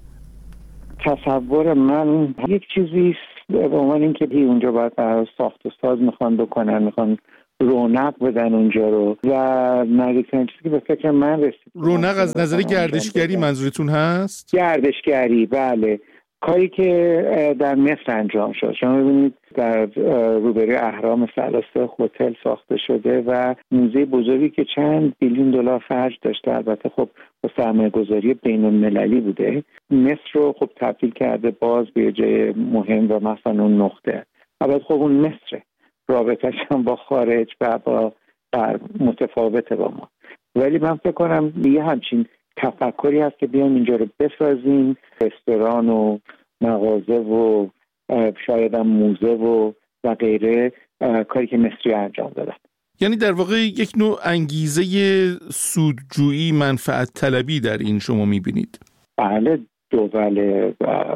Speaker 18: تصور من یک چیزی به عنوان اینکه اونجا باید ساخت و ساز میخوان بکنن، میخوان رونق بدن اونجا رو و نزدیکترین چیزی که به فکر من رسید.
Speaker 19: رونق از نظر گردشگری منظورتون هست؟
Speaker 18: گردشگری، بله. کاری که در مصر انجام شد. شما ببینید در روبروی اهرام ثلاثه هتل ساخته شده و موزه بزرگی که چند بیلیون دلار خرج داشته، البته خب با سرمایه‌گذاری بین‌المللی بوده، مصر رو خب تبدیل کرده باز به جای مهم و مثلا اون نقطه. البته خب اون مصره، رابطه‌اش هم با خارج و با در متفاوته با ما، ولی من فکر کنم یه همچین تفکری هست که بیان اینجا رو بسازیم، رستوران و مغازه و شاید هم موزه و و غیره، کاری که مصری انجام دادن.
Speaker 19: یعنی در واقع یک نوع انگیزه سودجویی، منفعت طلبی در این شما میبینید؟
Speaker 18: بله، دول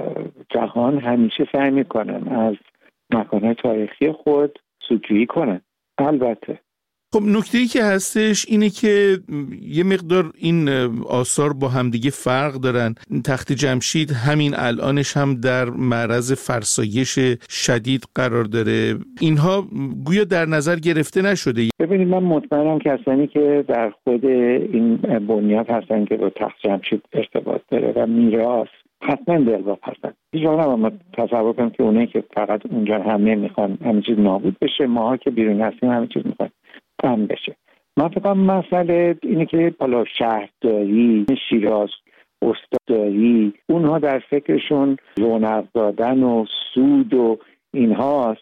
Speaker 18: جهان همیشه سعی میکنن از مکانهای تاریخی خود سودجویی کنن. البته
Speaker 19: خب نکته‌ای که هستش اینه که یه مقدار این آثار با همدیگه فرق دارن. تخت جمشید همین الانش هم در معرض فرسایش شدید قرار داره. اینها گویا در نظر گرفته نشده.
Speaker 18: ببینید، من مطمئنم کسانی که در خود این بنیاد هستن که با تخت جمشید ارتباط داره و میراث، حتما دلواپس هستن. هیچ وقت نباید تصور کنم که اونایی که فقط اونجا همه میخوان همه چیز نابود بشه، ماها که بیرون هستیم همه چیز میخوان کم بشه. من فکر کنم مسئله اینه که بالا شهرداری، شیراز، استاداری، اونها در فکرشون رونق دادن و سود و اینهاست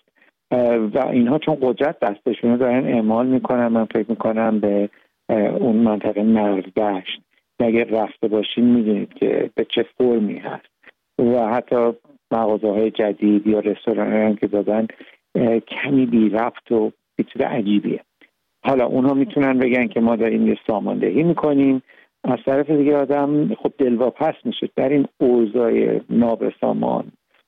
Speaker 18: و اینها چون قدرت دستشونه دارن اعمال میکنن. من فکر میکنم به اون منطقه مرودشت اگه رفته باشین میدونید که به چه فرمی هست و حتی مغازه های جدید یا رستوران هم که دادن کمی بی رفت و بیتر عجیبیه. حالا اونها میتونن بگن که ما داریم یه ساماندهی میکنیم، از طرف دیگه آدم خب دلواپس میشه در این اوضاع نابسامان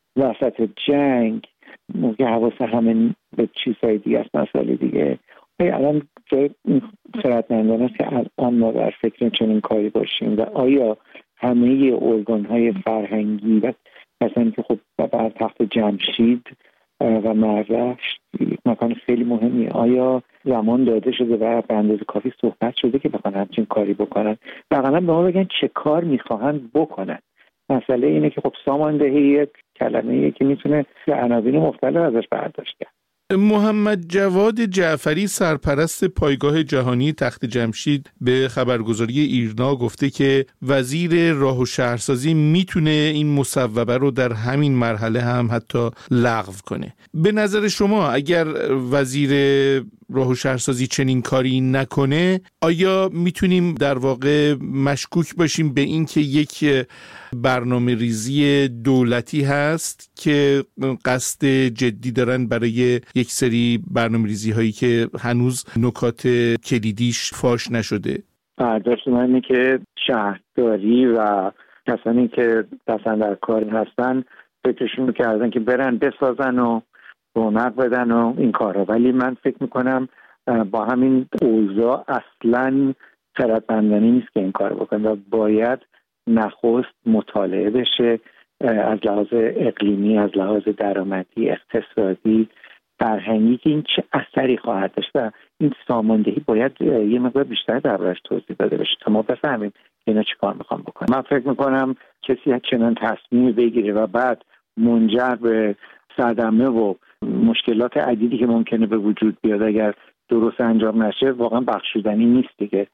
Speaker 18: وسط جنگ، موقع حواس همه به چیزهای دیگه است. مسئله دیگه الان جای خردمندان است که الان ما در فکر چنین کاری باشیم و آیا همه ارگان‌های فرهنگی و مثلا که خب بر تخت جمشید و مرودشت مکان خیلی مهمیه، آیا زمان داده شده و به اندازه کافی صحبت شده که بخوان همچین کاری بکنن؟ واقعا به ما بگن چه کار میخواهن بکنن. مسئله اینه که خب ساماندهی یک کلمه‌ایه که میتونه عناوین مختلف ازش برداشت کرد.
Speaker 19: محمد جواد جعفری، سرپرست پایگاه جهانی تخت جمشید، به خبرگزاری ایرنا گفته که وزیر راه و شهرسازی میتونه این مصوبه رو در همین مرحله هم حتی لغو کنه. به نظر شما اگر وزیر راه و شهرسازی چنین کاری نکنه، آیا میتونیم در واقع مشکوک باشیم به این که یک برنامه ریزی دولتی هست که قصد جدی دارن برای یک سری برنامه ریزی هایی که هنوز نکات کلیدیش فاش نشده؟
Speaker 18: برداشت من اینه که شهرداری و کسانی که دستن در کار هستن فکرشون کردن که برن بسازن و رونق بدن و این کارا، ولی من فکر میکنم با همین اوضاع اصلاً خردمندانه نیست که این کار بکنن و باید نخست مطالعه بشه از لحاظ اقلیمی، از لحاظ درآمدی، اقتصادی، فرهنگی که این چه اثری خواهد داشت و این ساماندهی باید یه مقدار بیشتر دربارش توضیح داده بشه تا ما بفهمیم که اینا چی کار میخوام بکنم. من فکر میکنم کسی چنان تصمیم بگیره و بعد منجر به صدمه و مشکلات عدیدی که ممکنه به وجود بیاد اگر درست انجام نشه، واقعا بخشودنی نیست دیگه.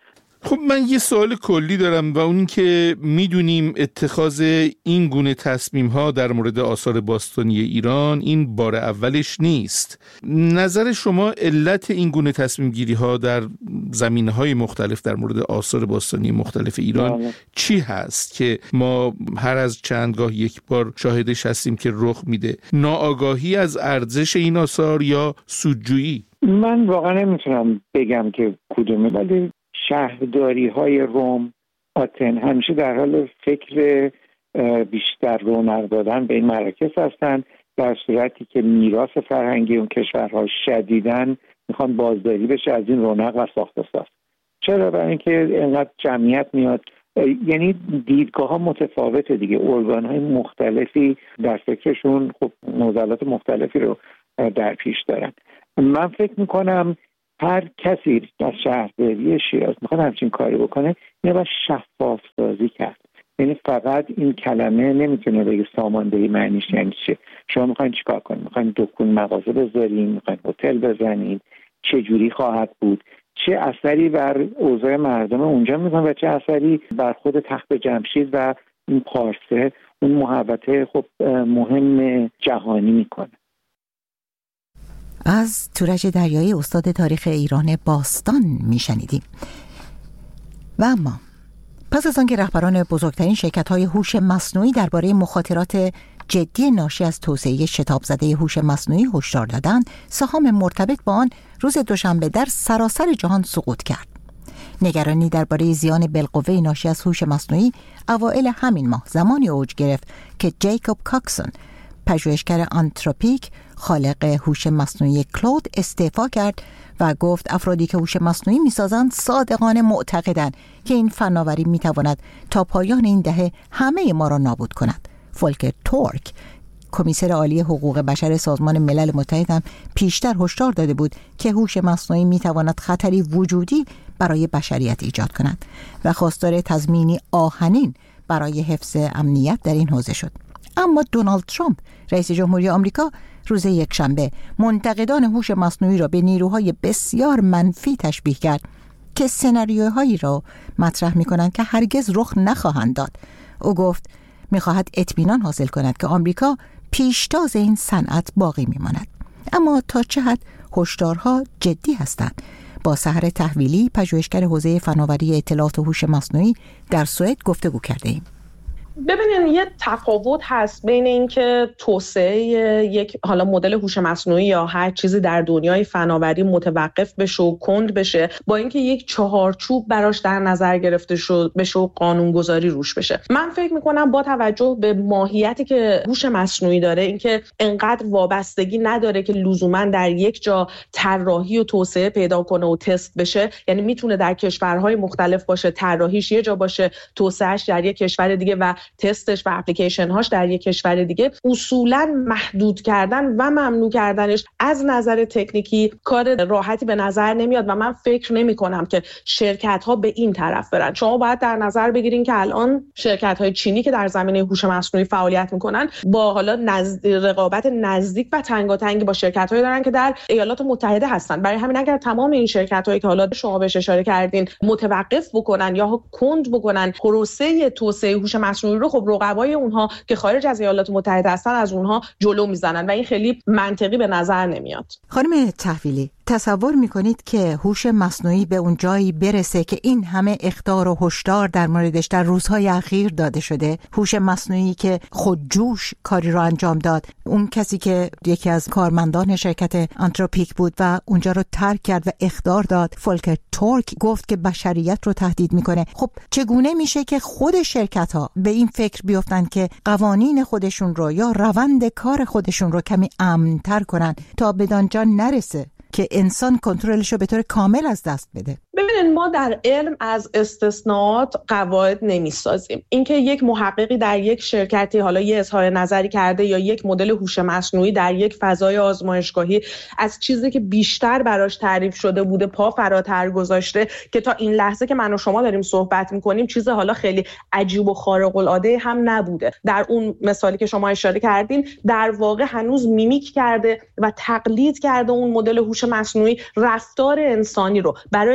Speaker 19: خب من یه سوال کلی دارم و اون که میدونیم اتخاذ این گونه تصمیم ها در مورد آثار باستانی ایران این بار اولش نیست. نظر شما علت این گونه تصمیم گیری ها در زمینه های مختلف در مورد آثار باستانی مختلف ایران آه. چی هست که ما هر از چندگاه یک بار شاهدش هستیم که رخ میده؟ ناآگاهی از ارزش این آثار یا سودجویی؟
Speaker 18: من واقعا نمیتونم بگم که کدومه، ولی شهرداری های روم، آتن همیشه در حال فکر بیشتر رونق دادن به این مراکز هستن، در صورتی که میراث فرهنگی اون کشورها شدیداً میخوان بازداری بشه از این رونق و ساخت و ساز. چرا؟ برای اینکه اینقدر جمعیت میاد، یعنی دیدگاه ها متفاوته دیگه، ارگان های مختلفی در فکرشون خب معضلات مختلفی رو در پیش دارن. من فکر میکنم هر کسی در شهرداری شیراز میخواد همچین کاری بکنه، اینو باید شفاف سازی کرد. یعنی فقط این کلمه نمیتونه بگه ساماندهی معنیش یعنی چه. شما میخواین چیکار کنید؟ میخواین دکون مغازه بذارین، میخواین هتل بزنین، چه جوری خواهد بود، چه اثری بر اوضاع مردم اونجا میکنه و چه اثری بر خود تخت جمشید و این پارسه، اون محوطه خب مهم جهانی میکنه.
Speaker 1: از تورج دریایی استاد تاریخ ایران باستان میشنیدیم. و اما پس از آنکه رهبران بزرگترین شرکت‌های هوش مصنوعی درباره مخاطرات جدی ناشی از توسعه شتاب زده هوش مصنوعی هشدار دادند، سهام مرتبط با آن روز دوشنبه در سراسر جهان سقوط کرد. نگرانی درباره زیان بالقوه ناشی از هوش مصنوعی اوایل همین ماه زمانی اوج گرفت که جیکوب کاکسون، پژوهشگر آنتروپیک خالق هوش مصنوعی کلود، استعفا کرد و گفت افرادی که هوش مصنوعی می‌سازند صادقانه معتقدند که این فناوری می‌تواند تا پایان این دهه همه ما را نابود کند. فولکر تورک، کمیسر عالی حقوق بشر سازمان ملل متحد، هم پیشتر هشدار داده بود که هوش مصنوعی می‌تواند خطری وجودی برای بشریت ایجاد کند و خواستار تضمینی آهنین برای حفظ امنیت در این حوزه شد. اما دونالد ترامپ، رئیس جمهوری آمریکا، روز یکشنبه منتقدان هوش مصنوعی را به نیروهای بسیار منفی تشبیه کرد که سناریوهایی را مطرح می‌کنند که هرگز رخ نخواهند داد. او گفت می‌خواهد اطمینان حاصل کند که آمریکا پیشتاز این صنعت باقی می‌ماند. اما تا چه حد هشدارها جدی هستند؟ با سحر تحویلی، پژوهشگر حوزه فناوری اطلاعات و هوش مصنوعی در سوئد گفتگو کرده‌ایم.
Speaker 20: ببینین یه تفاوت هست بین اینکه توسعه یک حالا مدل هوش مصنوعی یا هر چیزی در دنیای فناوری متوقف بشه و کند بشه، با اینکه یک چهارچوب براش در نظر گرفته شد بشه و قانونگذاری روش بشه. من فکر میکنم با توجه به ماهیتی که هوش مصنوعی داره، اینکه انقدر وابستگی نداره که لزوما در یک جا طراحی و توسعه پیدا کنه و تست بشه، یعنی میتونه در کشورهای مختلف باشه، طراحیش یه جا باشه، توسعهش در یک کشور دیگه و تستش و اپلیکیشن هاش در یک کشور دیگه. اصولاً محدود کردن و ممنوع کردنش از نظر تکنیکی کار راحتی به نظر نمیاد و من فکر نمی کنم که شرکت ها به این طرف برن. شما باید در نظر بگیرین که الان شرکت های چینی که در زمینه هوش مصنوعی فعالیت میکنن با حالا نزد... رقابت نزدیک و تنگاتنگی با شرکت هایی دارن که در ایالات متحده هستن. برای همین اگر تمام این شرکت هایی که حالا شما بهش اشاره کردین متوقف بکنن یا کند بکنن پروسه توسعه هوش مصنوعی رو، خب رقبای اونها که خارج از ایالات متحده هستن از اونها جلو میزنن و این خیلی منطقی به نظر نمیاد.
Speaker 1: خانم تحویلی، تصور میکنید که هوش مصنوعی به اون جایی برسه که این همه اخطار و هشدار در موردش در روزهای اخیر داده شده؟ هوش مصنوعی که خودجوش کاری رو انجام داد، اون کسی که یکی از کارمندان شرکت آنتروپیک بود و اونجا رو ترک کرد و اخطار داد، فولکر تورک، گفت که بشریت رو تهدید میکنه. خب چگونه میشه که خود شرکت ها به این فکر بیفتن که قوانین خودشون رو یا روند کار خودشون رو کمی امن‌تر کنن تا بدانجا نرسه که انسان کنترلش رو به طور کامل از دست بده؟
Speaker 20: ببینید ما در علم از استثناءات قواعد نمی‌سازیم. اینکه یک محققی در یک شرکتی حالا یه اظهار نظری کرده یا یک مدل هوش مصنوعی در یک فضای آزمایشگاهی از چیزی که بیشتر براش تعریف شده بوده پا فراتر گذاشته که تا این لحظه که من و شما داریم صحبت می‌کنیم چیز حالا خیلی عجیب و خارق العاده هم نبوده. در اون مثالی که شما اشاره کردین در واقع هنوز میمیک کرده و تقلید کرده اون مدل هوش مصنوعی رفتار انسانی رو برای اینکه بخواد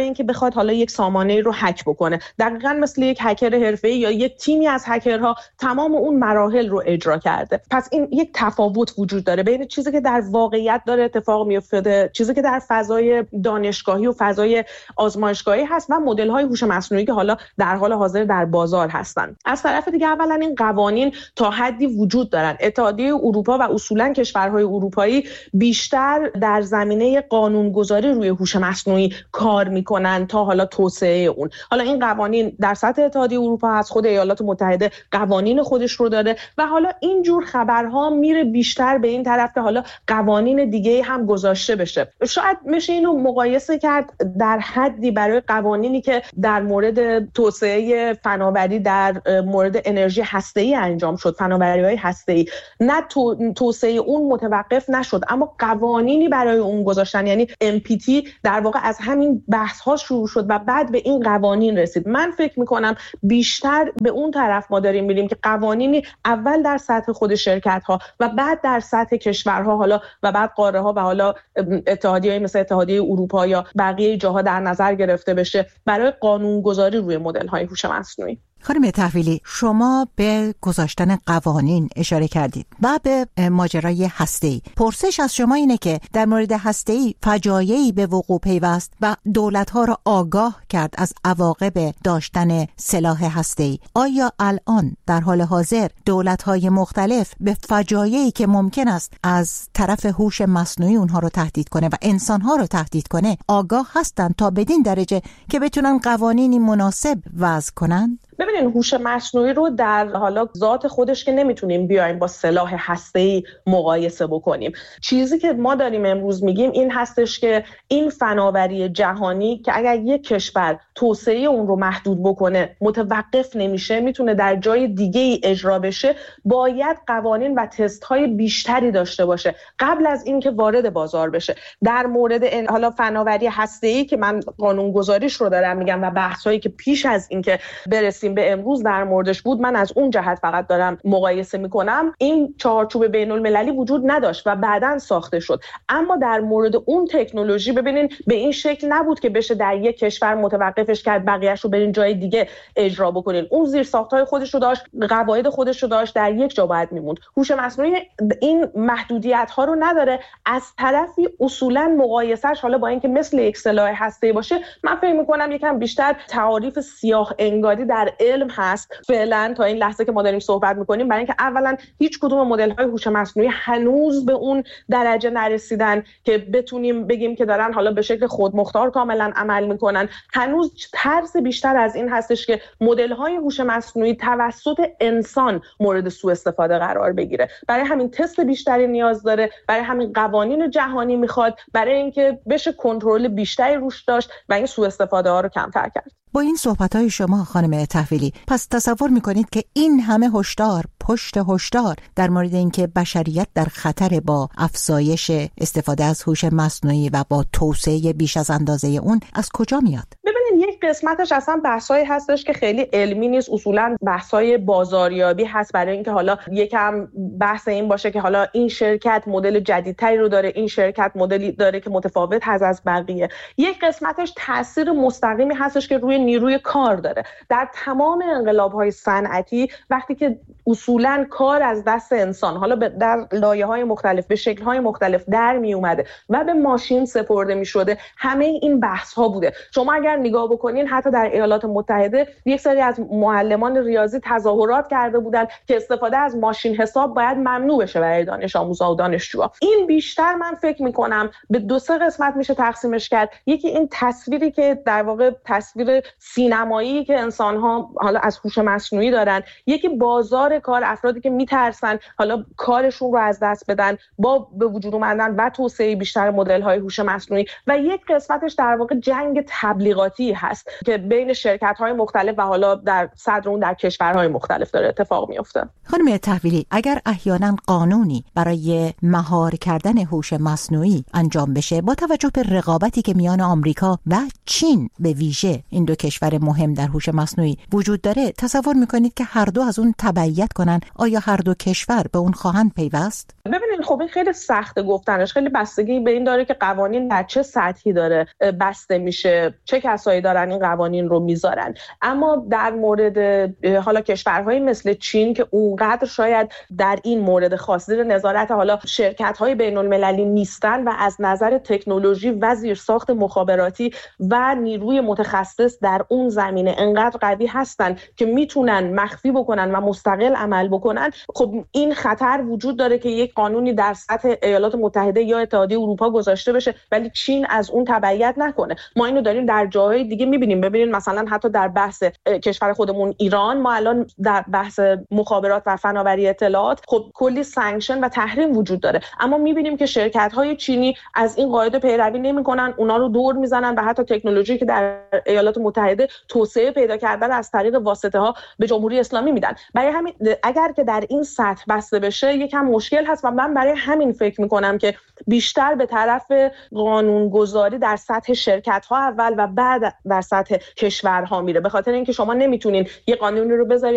Speaker 20: بخواد حالا یک سامانه رو هک بکنه. دقیقاً مثل یک هکر حرفه‌ای یا یک تیمی از هکرها تمام اون مراحل رو اجرا کرده. پس این یک تفاوت وجود داره بین چیزی که در واقعیت داره اتفاق میفته، چیزی که در فضای دانشگاهی و فضای آزمایشگاهی هست و مدل‌های هوش مصنوعی که حالا در حال حاضر در بازار هستن. از طرف دیگه اولا این قوانین تا حدی وجود دارن. اتحادیه اروپا و اصولاً کشورهای اروپایی بیشتر در زمینه قانونگذاری روی هوش مصنوعی کار میکنن تا حالا توسعه اون. حالا این قوانین در سطح اتحادیه اروپا هست، خود ایالات متحده قوانین خودش رو داره و حالا این جور خبرها میره بیشتر به این طرف که حالا قوانین دیگه هم گذاشته بشه. شاید میشه اینو مقایسه کرد در حدی برای قوانینی که در مورد توسعه فناوری در مورد انرژی هسته‌ای انجام شد، فناوری‌های هسته‌ای، نه تو، توسعه اون متوقف نشد اما قوانینی برای اون گذاشتن، یعنی ام پی تی در واقع از همین بحث‌ها شروع شد و بعد به این قوانین رسید. من فکر می‌کنم بیشتر به اون طرف ما داریم میریم که قوانینی اول در سطح خود شرکت‌ها و بعد در سطح کشورها حالا و بعد قاره‌ها و حالا اتحادیه‌های مثل اتحادیه اروپا یا بقیه جاها در نظر گرفته بشه برای قانونگذاری روی مدل‌های هوش مصنوعی.
Speaker 1: خانم تحویلی، شما به گذاشتن قوانین اشاره کردید و به ماجرای هسته‌ای. پرسش از شما اینه که در مورد هسته‌ای فجایعی به وقوع پیوست و دولت‌ها را آگاه کرد از عواقب داشتن سلاح هسته‌ای. آیا الان در حال حاضر دولت‌های مختلف به فجایعی که ممکن است از طرف هوش مصنوعی اونها رو تهدید کنه و انسان‌ها رو تهدید کنه آگاه هستند تا بدین درجه که بتونن قوانینی مناسب وضع کنند؟
Speaker 20: ببینین هوش مصنوعی رو در حالا ذات خودش که نمیتونیم بیایم با سلاح هسته‌ای مقایسه بکنیم. چیزی که ما داریم امروز میگیم این هستش که این فناوری جهانی که اگر یک کشور توسعه اون رو محدود بکنه متوقف نمیشه، میتونه در جای دیگه ای اجرا بشه، باید قوانین و تست‌های بیشتری داشته باشه قبل از اینکه وارد بازار بشه. در مورد حالا فناوری هسته‌ای که من قانونگذاریش رو دارم میگم و بحث‌هایی که پیش از اینکه برسیم به امروز در موردش بود، من از اون جهت فقط دارم مقایسه میکنم. این چارچوب بین المللی وجود نداشت و بعداً ساخته شد، اما در مورد اون تکنولوژی ببینین به این شکل نبود که بشه در یک کشور متوقفش کرد بقیه‌اش رو برین جای دیگه اجرا بکنین. اون زیر ساخت‌های خودش رو داشت، قواعد خودش رو داشت، در یک جا باید میموند. هوش مصنوعی این محدودیت‌ها رو نداره. از طرفی اصولاً مقایسهش حالا با اینکه مثل یک سلاح هسته‌ای باشه، من فکر می‌کنم یکم بیشتر تعاریف سیاه انگاری در علم هست فعلا تا این لحظه که ما داریم صحبت میکنیم، برای اینکه اولا هیچ کدوم مدل های هوش مصنوعی هنوز به اون درجه نرسیدن که بتونیم بگیم که دارن حالا به شکل خودمختار کاملا عمل میکنن. هنوز ترس بیشتر از این هستش که مدل های هوش مصنوعی توسط انسان مورد سوء استفاده قرار بگیره. برای همین تست بیشتری نیاز داره، برای همین قوانین جهانی میخواد، برای اینکه بشه کنترل بیشتری روش داشت و این سوء استفاده ها رو کمتر کرد.
Speaker 1: با این صحبت‌های شما خانم تحویلی، پس تصور می‌کنید که این همه هشدار پشت هشدار در مورد اینکه بشریت در خطر با افزایش استفاده از هوش مصنوعی و با توسعه بیش از اندازه اون از کجا میاد؟
Speaker 20: ببینید یک قسمتش اصلا بحثایی هستش که خیلی علمی نیست، اصولا بحثای بازاریابی هست، برای اینکه حالا یکم بحث این باشه که حالا این شرکت مدل جدیدتری رو داره، این شرکت مدلی داره که متفاوت هست از بقیه. یک قسمتش تاثیر مستقیمی هستش که روی نیروی کار داره. در تمام انقلاب‌های صنعتی وقتی که اصولاً کار از دست انسان حالا در لایه‌های مختلف به شکل‌های مختلف در می اومده و به ماشین سپرده می‌شده، همه این بحث‌ها بوده. شما اگر نگاه بکنین حتی در ایالات متحده یک سری از معلمان ریاضی تظاهرات کرده بودن که استفاده از ماشین حساب باید ممنوع بشه برای دانش آموزا و دانشجوها. این بیشتر من فکر می‌کنم به دو سه قسمت میشه تقسیمش کرد. یکی این تصویری که در واقع تصویر سینمایی که انسان‌ها حالا از هوش مصنوعی دارن، یکی بازار کار، افرادی که میترسن حالا کارشون رو از دست بدن با به وجود اومدن و توسعه بیشتر مدل‌های هوش مصنوعی، و یک قسمتش در واقع جنگ تبلیغاتی هست است که بین شرکت‌های مختلف و حالا در صدر اون در کشورهای مختلف داره اتفاق میفته.
Speaker 1: خانم تحویلی، اگر احیانا قانونی برای مهار کردن هوش مصنوعی انجام بشه با توجه به رقابتی که میان آمریکا و چین به ویژه این دو کشور مهم در هوش مصنوعی وجود داره، تصور میکنید که هر دو از اون تبعیت کنن؟ آیا هر دو کشور به اون خواهند پیوست؟
Speaker 20: ببینید خب این خیلی سخته گفتنش، خیلی بستگی به این داره که قوانین در چه سطحی داره بسته میشه، چه کسایی دارن این قوانین رو میذارن. اما در مورد حالا کشورهای مثل چین که اونقدر شاید در این مورد خاص زیر نظارت حالا شرکت‌های بین‌المللی نیستن و از نظر تکنولوژی و زیرساخت مخابراتی و نیروی متخصص در اون زمینه انقدر قوی هستن که میتونن مخفی بکنن و مستقل عمل بکنن، خب این خطر وجود داره که یک قانونی در سطح ایالات متحده یا اتحادیه اروپا گذاشته بشه ولی چین از اون تبعیت نکنه. ما اینو داریم در جاهای دیگه میبینیم. ببینید مثلا حتی در بحث کشور خودمون ایران، ما الان در بحث مخابرات و فناوری اطلاعات خب کلی سانکشن و تحریم وجود داره، اما میبینیم که شرکت‌های چینی از این قاعده پیروی نمی‌کنن، اونا رو دور میزنن و حتی تکنولوژی که در ایالات متحده توسعه پیدا کرده رو از طریق واسطه‌ها به جمهوری اسلامی میدن. برای همین اگر که در این سطح بسته بشه یکم مشکل هست و من برای همین فکر می‌کنم که بیشتر به طرف قانونگذاری در سطح شرکت‌ها اول و بعد در سطح کشورها میره، به خاطر اینکه شما نمیتونین یه قانونی رو بذارید